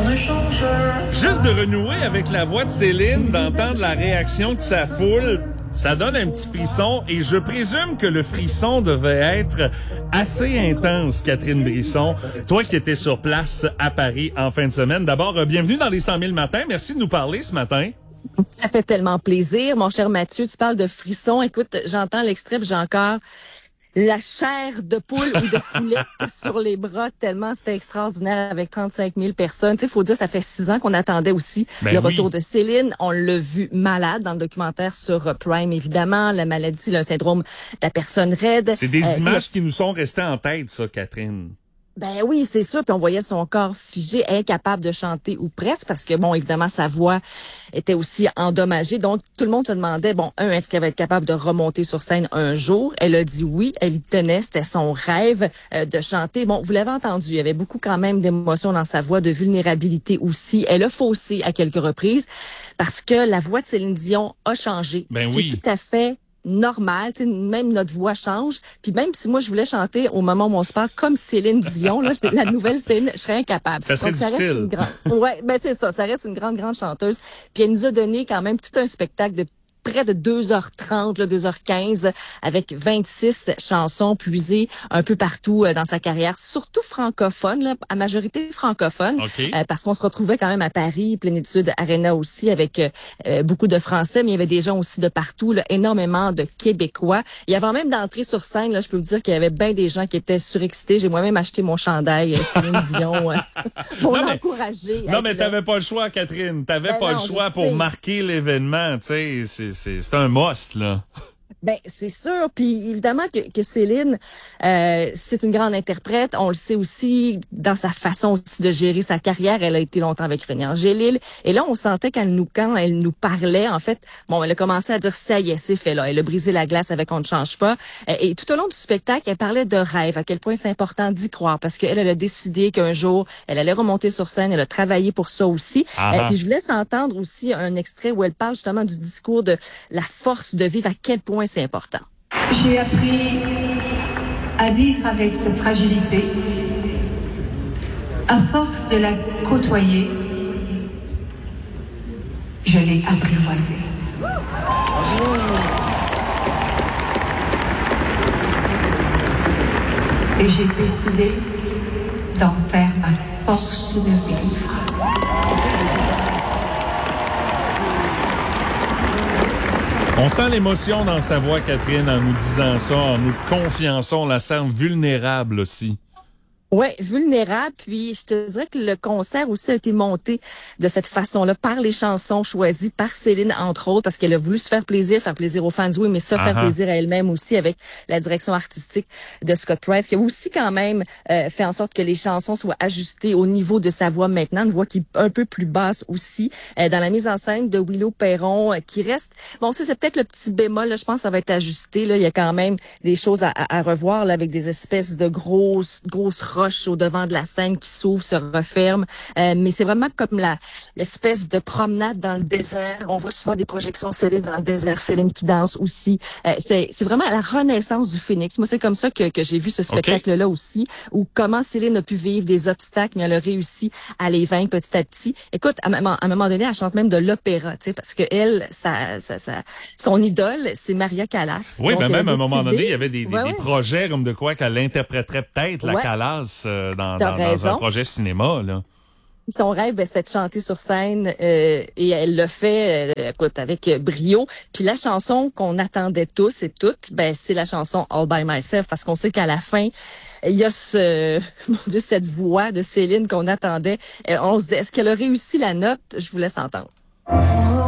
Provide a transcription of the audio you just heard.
ne change. Juste de renouer avec la voix de Céline, d'entendre la réaction de sa foule, ça donne un petit frisson et je présume que le frisson devait être assez intense, Catherine Brisson. Toi qui étais sur place à Paris en fin de semaine. D'abord, bienvenue dans les 100 000 matins. Merci de nous parler ce matin. Ça fait tellement plaisir. Mon cher Mathieu, tu parles de frisson. Écoute, j'entends l'extrait, puis j'ai encore la chair de poule ou de poulet sur les bras, tellement c'était extraordinaire avec 35 000 personnes. Tu sais, faut dire, ça fait 6 ans qu'on attendait aussi le retour de Céline. On l'a vu malade dans le documentaire sur Prime, évidemment. La maladie, le syndrome de la personne raide. C'est des images qui nous sont restées en tête, ça, Catherine. Ben oui, c'est sûr. Puis on voyait son corps figé, incapable de chanter ou presque, parce que, bon, évidemment, sa voix était aussi endommagée. Donc, tout le monde se demandait, bon, est-ce qu'elle va être capable de remonter sur scène un jour? Elle a dit oui, elle y tenait, c'était son rêve de chanter. Bon, vous l'avez entendu, il y avait beaucoup quand même d'émotions dans sa voix, de vulnérabilité aussi. Elle a faussé à quelques reprises parce que la voix de Céline Dion a changé. Ben ce oui. qui est tout à fait normal, tu sais, même notre voix change. Puis même si moi je voulais chanter au moment où on se parle comme Céline Dion, là, la nouvelle Céline, je serais incapable. Ça serait difficile. Ouais, ben c'est ça, ça reste une grande chanteuse. Puis elle nous a donné quand même tout un spectacle de près de 2h30, 2h15, avec 26 chansons puisées un peu partout dans sa carrière, surtout francophone, là, à majorité francophone, parce qu'on se retrouvait quand même à Paris, Plénitude Arena aussi, avec beaucoup de Français, mais il y avait des gens aussi de partout, là, énormément de Québécois. Et avant même d'entrer sur scène, là, je peux vous dire qu'il y avait bien des gens qui étaient surexcités. J'ai moi-même acheté mon chandail Céline Dion pour l'encourager. Non, mais t'avais pas le choix, Catherine. T'avais pas le choix pour marquer l'événement, tu sais. C'est un must, là. Ben c'est sûr, puis évidemment que Céline, c'est une grande interprète. On le sait aussi dans sa façon aussi de gérer sa carrière. Elle a été longtemps avec René Angélil, et là on sentait quand elle nous parlait, en fait, bon, elle a commencé à dire ça y est, c'est fait là. Elle a brisé la glace avec On ne change pas. Et tout au long du spectacle, elle parlait de rêve, à quel point c'est important d'y croire, parce qu'elle a décidé qu'un jour elle allait remonter sur scène. Elle a travaillé pour ça aussi. Puis je vous laisse entendre aussi un extrait où elle parle justement du discours de la force de vivre, à quel point c'est important. J'ai appris à vivre avec cette fragilité. À force de la côtoyer, je l'ai apprivoisée. Et j'ai décidé d'en faire ma force de vivre. On sent l'émotion dans sa voix, Catherine, en nous disant ça, en nous confiant ça. On la sent vulnérable aussi. Ouais, vulnérable. Puis je te dirais que le concert aussi a été monté de cette façon-là, par les chansons choisies par Céline, entre autres, parce qu'elle a voulu se faire plaisir aux fans, oui, mais faire plaisir à elle-même aussi, avec la direction artistique de Scott Price, qui a aussi quand même fait en sorte que les chansons soient ajustées au niveau de sa voix maintenant, une voix qui est un peu plus basse aussi, dans la mise en scène de Willow Perron, qui reste, bon, c'est peut-être le petit bémol, là, je pense que ça va être ajusté, là, il y a quand même des choses à revoir, là, avec des espèces de grosses roches au devant de la scène qui s'ouvrent, se referment, mais c'est vraiment comme l'espèce de promenade dans le désert. On voit souvent des projections Céline dans le désert, Céline qui danse aussi. C'est vraiment la renaissance du phénix. Moi, c'est comme ça que j'ai vu ce spectacle-là aussi, où comment Céline a pu vivre des obstacles, mais elle a réussi à les vaincre petit à petit. Écoute, à un moment donné, elle chante même de l'opéra, tu sais, parce que elle, son idole, c'est Maria Callas. Oui, donc, même à un moment donné, il y avait des ouais. projets comme de quoi qu'elle interpréterait peut-être la Callas dans un projet cinéma, là. Son rêve, c'était de chanter sur scène, et elle le fait, écoute, avec brio. Puis la chanson qu'on attendait tous et toutes, c'est la chanson All by Myself, parce qu'on sait qu'à la fin, il y a cette voix de Céline qu'on attendait. On se dit, est-ce qu'elle a réussi la note? Je vous laisse entendre.